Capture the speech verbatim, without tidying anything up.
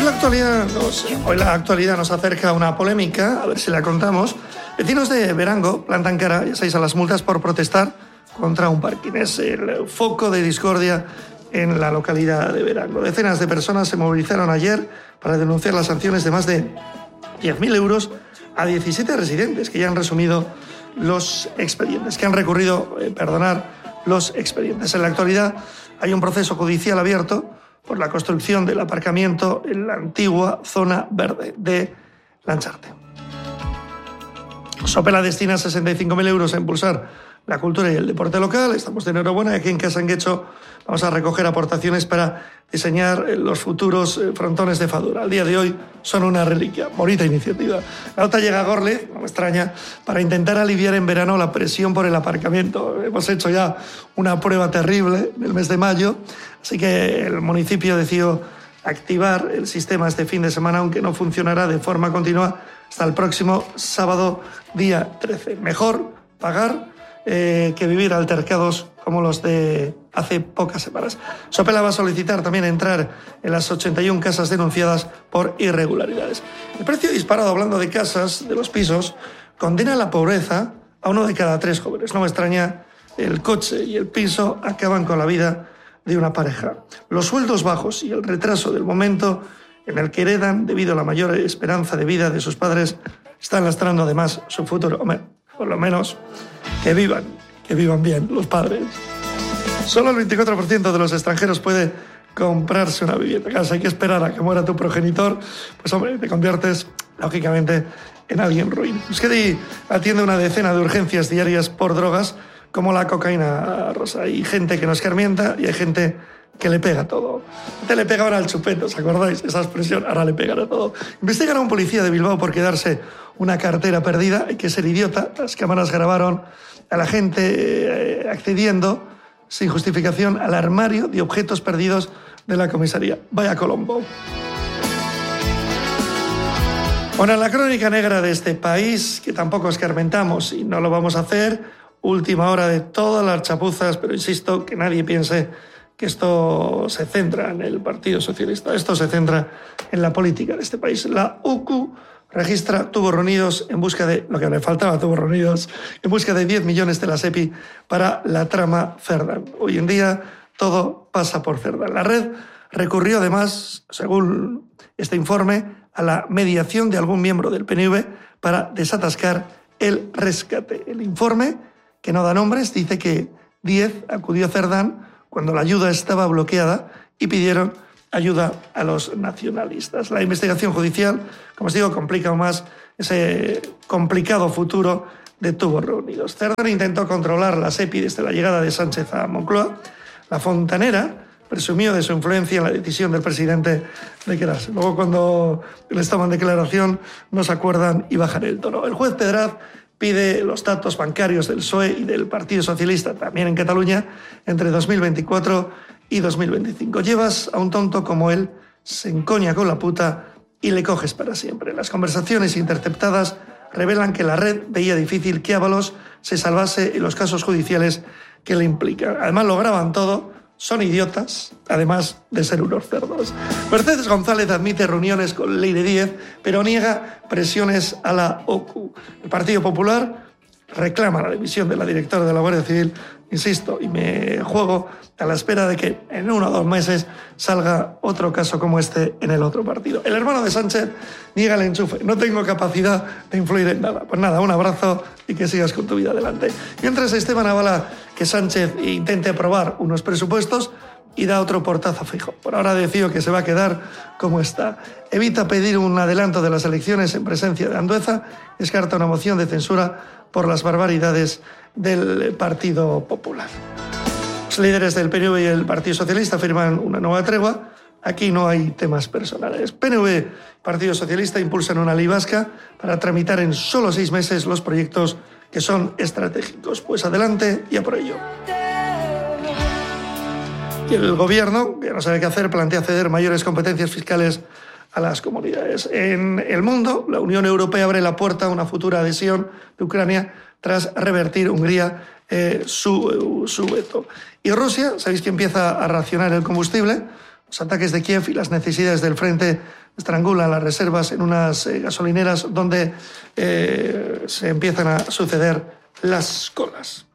la actualidad nos, hoy la actualidad nos acerca a una polémica, a ver si la contamos. Vecinos de Verango plantan cara, ya sabéis, a las multas por protestar contra un parking. Es el foco de discordia en la localidad de Verango. Decenas de personas se movilizaron ayer para denunciar las sanciones de más de diez mil euros a diecisiete residentes que ya han resumido los expedientes, que han recurrido, eh, perdonar, los expedientes. En la actualidad hay un proceso judicial abierto por la construcción del aparcamiento en la antigua zona verde de Lancharte. Sopela destina sesenta y cinco mil euros a impulsar la cultura y el deporte local. Estamos de enhorabuena. Aquí en Casa Anguecho vamos a recoger aportaciones para diseñar los futuros frontones de Fadura. Al día de hoy son una reliquia. Bonita iniciativa. La otra llega a Gorle, no me extraña, para intentar aliviar en verano la presión por el aparcamiento. Hemos hecho ya una prueba terrible en el mes de mayo, así que el municipio decidió activar el sistema este fin de semana, aunque no funcionará de forma continua hasta el próximo sábado, día trece. Mejor pagar eh, que vivir altercados como los de hace pocas semanas. Sopela va a solicitar también entrar en las ochenta y una casas denunciadas por irregularidades. El precio disparado, hablando de casas, de los pisos, condena a la pobreza a uno de cada tres jóvenes. No me extraña, el coche y el piso acaban con la vida de una pareja. Los sueldos bajos y el retraso del momento en el que heredan debido a la mayor esperanza de vida de sus padres están lastrando además su futuro. Hombre, por lo menos que vivan, que vivan bien los padres. Solo el veinticuatro por ciento de los extranjeros puede comprarse una vivienda. Claro, si hay que esperar a que muera tu progenitor, pues hombre, te conviertes, lógicamente, en alguien ruin. Euskadi atiende una decena de urgencias diarias por drogas, como la cocaína rosa. Hay gente que no escarmienta y hay gente que le pega todo. Te le pega ahora al chupete, ¿os acordáis? Esa expresión, ahora le pegan a todo. Investigan a un policía de Bilbao por quedarse una cartera perdida. Hay que ser idiota. Las cámaras grabaron a la gente eh, accediendo sin justificación al armario de objetos perdidos de la comisaría. Vaya Colombo. Bueno, en la crónica negra de este país, que tampoco escarmentamos y no lo vamos a hacer, última hora de todas las chapuzas, pero insisto, que nadie piense que esto se centra en el Partido Socialista. Esto se centra en la política de este país. La U C U registra tubos reunidos en busca de, lo que le faltaba, tubos reunidos, en busca de diez millones de la SEPI para la trama Cerdán. Hoy en día todo pasa por Cerdán. La red recurrió además, según este informe, a la mediación de algún miembro del P N V para desatascar el rescate. El informe, que no da nombres, dice que Díez acudió a Cerdán cuando la ayuda estaba bloqueada y pidieron ayuda a los nacionalistas. La investigación judicial, como os digo, complica aún más ese complicado futuro de tubos reunidos. Cerdán intentó controlar la SEPI desde la llegada de Sánchez a Moncloa. La Fontanera presumió de su influencia en la decisión del presidente de quedarse. Luego, cuando les toman declaración, no se acuerdan y bajan el tono. El juez Pedraz pide los datos bancarios del P S O E y del Partido Socialista, también en Cataluña, entre dos mil veinticuatro y dos mil veinticinco. Llevas a un tonto como él, se encoña con la puta y le coges para siempre. Las conversaciones interceptadas revelan que la red veía difícil que Ábalos se salvase en los casos judiciales que le implican. Además, lo graban todo. Son idiotas, además de ser unos cerdos. Mercedes González admite reuniones con Leire Díez, pero niega presiones a la O C U. El Partido Popular reclama la dimisión de la directora de la Guardia Civil, insisto, y me juego a la espera de que en uno o dos meses salga otro caso como este en el otro partido. El hermano de Sánchez niega el enchufe. No tengo capacidad de influir en nada. Pues nada, un abrazo y que sigas con tu vida adelante. Mientras Esteban avala que Sánchez intente aprobar unos presupuestos y da otro portazo fijo. Por ahora decido que se va a quedar como está. Evita pedir un adelanto de las elecciones en presencia de Andueza. Descarta una moción de censura por las barbaridades del Partido Popular. Los líderes del P N V y el Partido Socialista firman una nueva tregua. Aquí no hay temas personales. P N V y Partido Socialista impulsan una ley vasca para tramitar en solo seis meses los proyectos que son estratégicos. Pues adelante y a por ello. Y el Gobierno, que no sabe qué hacer, plantea ceder mayores competencias fiscales a las comunidades. En el mundo, la Unión Europea abre la puerta a una futura adhesión de Ucrania tras revertir Hungría eh, su, su veto. Y Rusia, sabéis que empieza a racionar el combustible, Los ataques de Kiev y las necesidades del frente estrangulan las reservas en unas eh, gasolineras donde eh, se empiezan a suceder las colas.